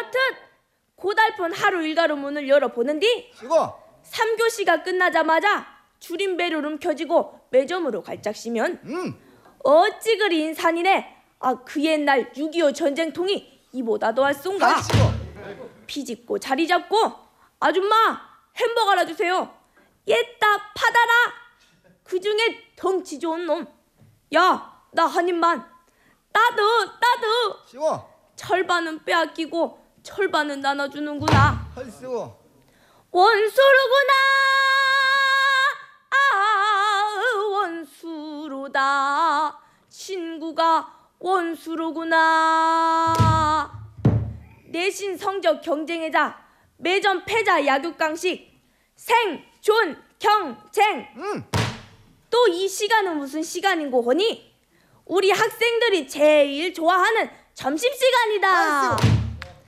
여튼 고달픈 하루 일과로 문을 열어보는 뒤 시고 3교시가 끝나자마자 줄임배를 켜지고 매점으로 갈짝시면 어찌 그리 인산이네. 그 옛날 6.25 전쟁통이 이보다도 할 쏜가. 비집고 자리 잡고 아줌마 햄버거 하나 주세요. 옛다 받아라. 그중에 덩치 좋은 놈. 야, 나 한 입만. 나도. 시고 철반은 빼앗기고 철반은 나눠주는구나. 헐시고 원수로구나. 원수로다. 친구가 원수로구나. 내신 성적 경쟁이자 매점 패자 약육강식 생존 경쟁. 또 이 시간은 무슨 시간인고 하니 우리 학생들이 제일 좋아하는 점심시간이다.